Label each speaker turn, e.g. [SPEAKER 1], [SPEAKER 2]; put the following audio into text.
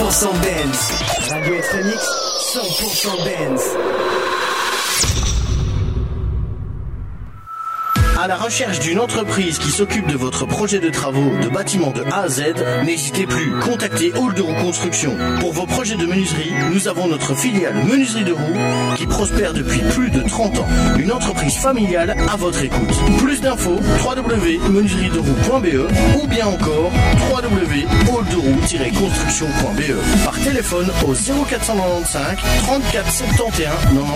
[SPEAKER 1] 100% dance. Radio Extremix, 100% dance. À la recherche d'une entreprise qui s'occupe de votre projet de travaux de bâtiment de A à Z, n'hésitez plus, contactez Hall de Roue Construction. Pour vos projets de menuiserie, nous avons notre filiale Menuiserie de Roue qui prospère depuis plus de 30 ans. Une entreprise familiale à votre écoute. Plus d'infos, www.menuiseriederoue.be ou bien encore www.hallderoue-construction.be. Par téléphone au 0495 34 71 99.